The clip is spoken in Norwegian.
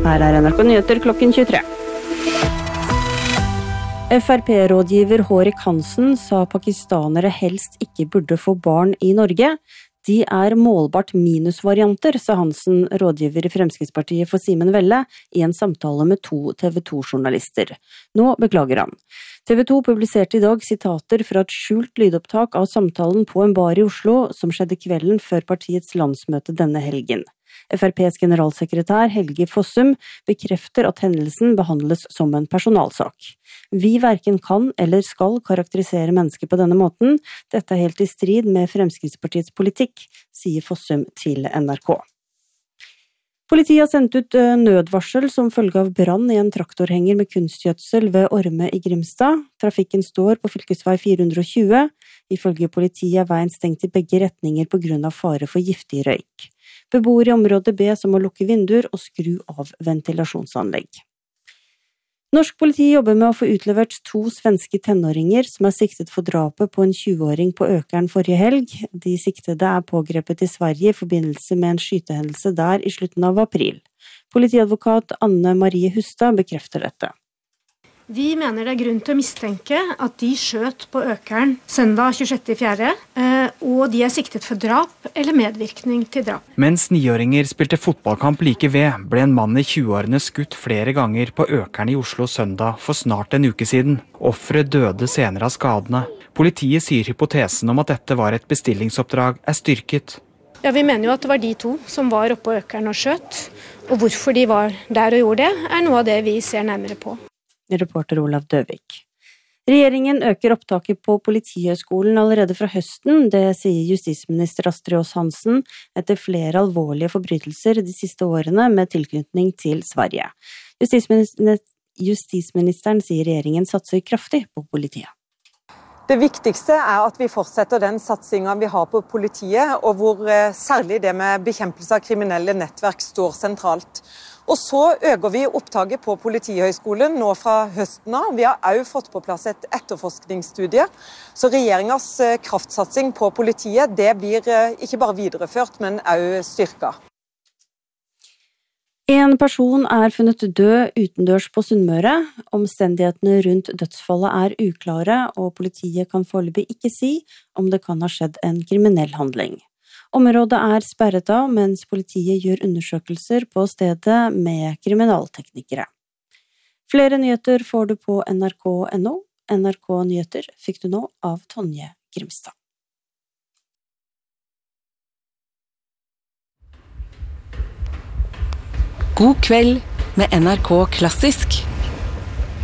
Her NRK Nyheter klokken 23. FrP-rådgiver Hårek Hansen sa pakistanere helst ikke burde få barn i Norge. De målbart minusvarianter, sa Hansen, rådgiver i Fremskrittspartiet for Simen Velle, i en samtale med 2 TV 2-journalister. Nå beklager han. TV 2 publiserte i dag sitater fra et skjult lydopptak av samtalen på en bar i Oslo, som skjedde kvelden før partiets landsmøte denne helgen. FrPs generalsekretær Helge Fossum bekrefter at hendelsen behandles som en personalsak. Vi hverken kan eller skal karakterisere mennesker på denne måten. Dette helt i strid med Fremskrittspartiets politikk, sier Fossum til NRK. Politiet har sendt ut nødvarsel som følge av brann i en traktorhenger med kunstgjødsel ved Orme i Grimstad. Trafikken står på fylkesvei 420. Ifølge politiet veien stengt i begge retninger på grunn av fare for giftig røyk. Beboere i området bes om å lukke vinduer og skru av ventilasjonsanlegg. Norsk politi jobber med å få utlevert 2 svenske tenåringer som siktet for drapet på en 20-åring på Økern forrige helg. De siktede pågrepet i Sverige i forbindelse med en skytehendelse der i slutten av april. Politiadvokat Anne Marie Hustad bekrefter dette. Vi mener det grunn til å mistenke at de skjøt på Økern søndag 26.4., og de siktet for drap eller medvirkning til drap. Mens 9-åringer spilte fotballkamp like ved, ble en mann i 20-årene skutt flere ganger på Økern i Oslo søndag for snart en uke siden. Offeret døde senere av skadene. Politiet sier hypotesen om at dette var et bestillingsoppdrag styrket. Ja, vi mener jo at det var de 2 som var oppe på Økern og skjøt, og hvorfor de var der og gjorde det, noe av det vi ser nærmere på. Reporter Olav Døvik. Regjeringen øker opptaket på Politihøgskolen allerede fra høsten, det sier justisminister Astrid Aas Hansen, etter flere alvorlige forbrytelser de siste årene med tilknytning til Sverige. Justisministeren sier regjeringen satser kraftig på politiet. Det viktigste at vi fortsetter den satsingen vi har på politiet, og hvor særlig det med bekjempelse av kriminelle nettverk står sentralt. Og så øker vi opptaket på Politihøgskolen nå fra høsten av. Vi har også fått på plass et etterforskningsstudie. Så regjeringens kraftsatsing på politiet, det blir ikke bare videreført, men også styrket. En person funnet død utendørs på Sunnmøre. Omstendighetene rundt dødsfallet uklare, og politiet kan foreløpig ikke si om det kan ha skjedd en kriminell handling. Området sperret av, mens politiet gjør undersøkelser på stedet med kriminalteknikere. Flere nyheter får du på nrk.no. NRK Nyheter fikk du nå av Tonje Grimstad. God kveld med NRK Klassisk.